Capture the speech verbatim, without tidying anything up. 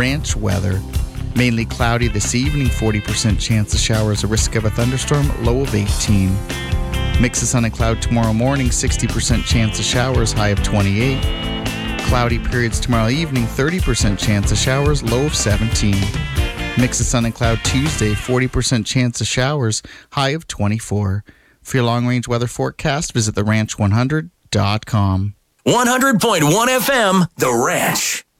Ranch weather. Mainly cloudy this evening, forty percent chance of showers, a risk of a thunderstorm, low of eighteen. Mix of sun and cloud tomorrow morning, sixty percent chance of showers, high of twenty-eight. Cloudy periods tomorrow evening, thirty percent chance of showers, low of seventeen. Mix of sun and cloud Tuesday, forty percent chance of showers, high of twenty-four. For your long-range weather forecast, visit the ranch one hundred dot com. one hundred point one F M, The Ranch.